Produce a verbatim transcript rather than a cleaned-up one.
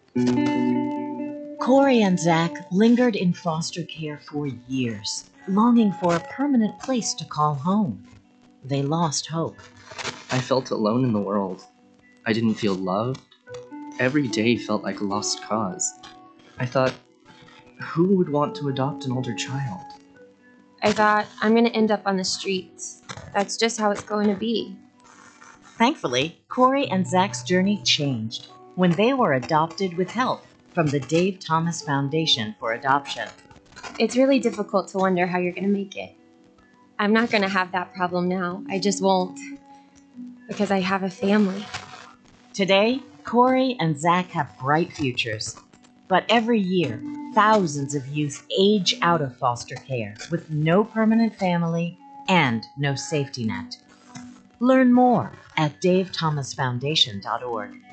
Corey and Zach lingered in foster care for years, longing for a permanent place to call home. They lost hope. I felt alone in the world. I didn't feel loved. Every day felt like a lost cause. I thought, who would want to adopt an older child? I thought, I'm going to end up on the streets. That's just how it's going to be. Thankfully, Corey and Zach's journey changed when they were adopted with help from the Dave Thomas Foundation for Adoption. It's really difficult to wonder how you're going to make it. I'm not going to have that problem now. I just won't. Because I have a family. Today, Corey and Zach have bright futures. But every year, thousands of youth age out of foster care with no permanent family and no safety net. Learn more at dave thomas foundation dot org.